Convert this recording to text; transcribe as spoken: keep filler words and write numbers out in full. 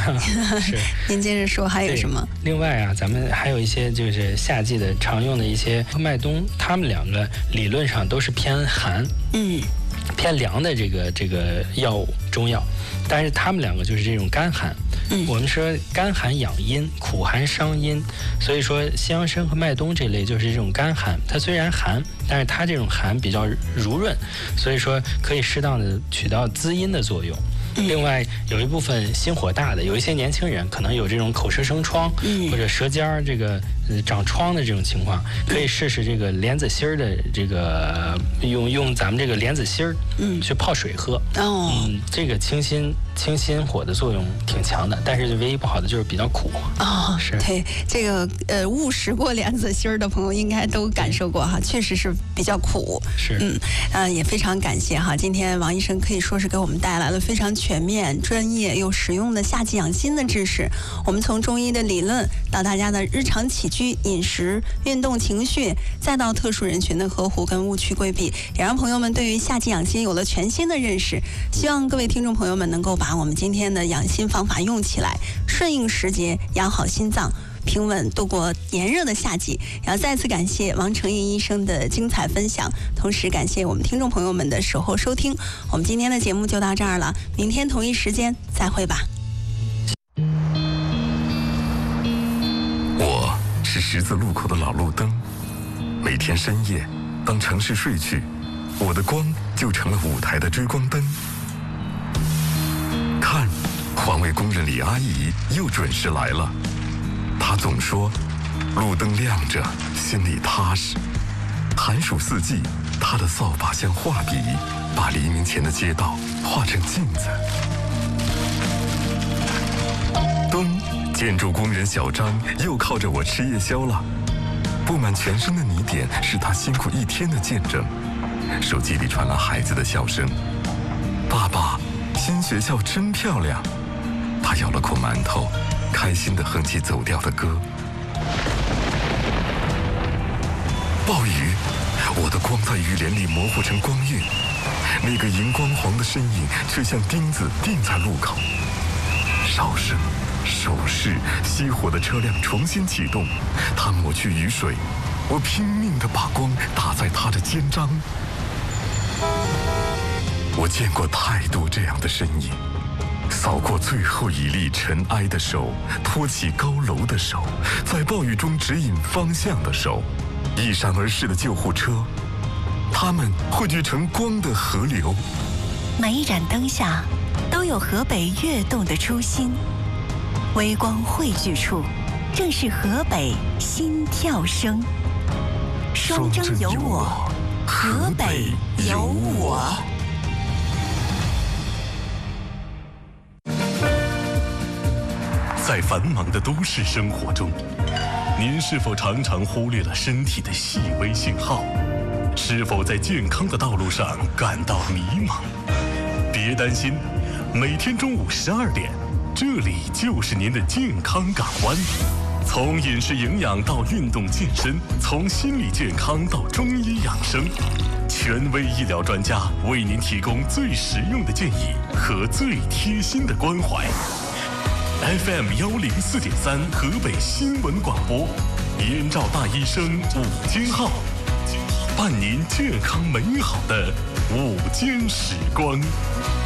是。 您接着说还有什么？ 另外啊，咱们还有一些就是夏季的常用的一些麦冬，它们两个理论上都是偏寒，嗯，偏凉的这个这个药物中药，但是它们两个就是这种干寒。嗯，我们说干寒养阴，苦寒伤阴，所以说西洋参和麦冬这类就是这种干寒，它虽然寒，但是它这种寒比较濡润，所以说可以适当的起到滋阴的作用。另外有一部分心火大的，有一些年轻人可能有这种口舌生疮，嗯、或者舌尖儿这个、呃、长疮的这种情况，可以试试这个莲子心儿的这个用用咱们这个莲子心儿，嗯，去泡水喝。哦，嗯，这个清心清心火的作用挺强的，但是唯一不好的就是比较苦。哦，是。 对，这个呃误食过莲子心儿的朋友应该都感受过哈，确实是比较苦。 是。 嗯，呃，也非常感谢哈，今天王医生可以说是给我们带来了非常全面、专业又实用的夏季养心的知识。我们从中医的理论到大家的日常起居、饮食、运动、情绪，再到特殊人群的呵护跟误区规避，也让朋友们对于夏季养心有了全新的认识。希望各位听众朋友们能够把我们今天的养心方法用起来，顺应时节，养好心脏，平稳度过炎热的夏季。然后再次感谢王成义医生的精彩分享，同时感谢我们听众朋友们的守候收听。我们今天的节目就到这儿了，明天同一时间再会吧。 我是十字路口的老路灯，每天深夜当城市睡去，我的光就成了舞台的追光灯。看，环卫工人李阿姨又准时来了。她总说，路灯亮着，心里踏实。寒暑四季，她的扫把像画笔，把黎明前的街道画成镜子。冬，建筑工人小张又靠着我吃夜宵了。布满全身的泥点是他辛苦一天的见证。手机里传来孩子的笑声：“爸爸，新学校真漂亮。”他咬了口馒头，开心地哼起走调的歌。暴雨，我的光在雨帘里模糊成光晕，那个荧光黄的身影却像钉子钉在路口。哨声、手势，熄火的车辆重新启动，他抹去雨水，我拼命地把光打在他的肩章。我见过太多这样的身影，扫过最后一粒尘埃的手，托起高楼的手，在暴雨中指引方向的手，一闪而逝的救护车，它们汇聚成光的河流。 每一盏灯下都有河北跃动的初心，微光汇聚处正是河北心跳声。双征有我，河北有我。 在繁忙的都市生活中，您是否常常忽略了身体的细微信号？是否在健康的道路上感到迷茫？别担心，每天中午十二点，这里就是您的健康港湾。从饮食营养到运动健身，从心理健康到中医养生，权威医疗专家为您提供最实用的建议和最贴心的关怀。F M 幺零四点三河北新闻广播，燕赵大医生午间号，伴您健康美好的午间时光。